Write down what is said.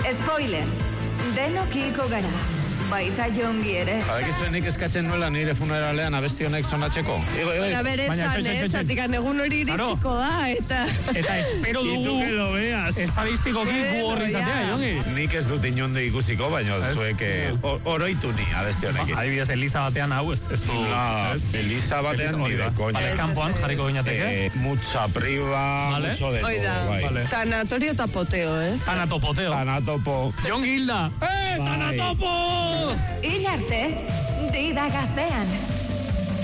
Spoiler, denok hilko gara. Baita Jongi ere. Badakizuenik eskatzen nuela nire funeralean abesti honek sonatzeko. Baina bere esan, zatikan egun hori iritsiko da, Eta espero dugu estadistikoki gu horri izatea, Jongi. Nik ez dut inonde ikusiko, baina zuek oroitu ni abesti honekin. Adibidez, Eliza batean hau ez du... Eliza batean ni de coña. Kanpoan jarriko gineateke. Mucha priva, mucho de todo. Tanatorio eta poteo, ez? Tanatopo. Jongi hilda. Tanatopo! Hil arte, Dida Gaztean.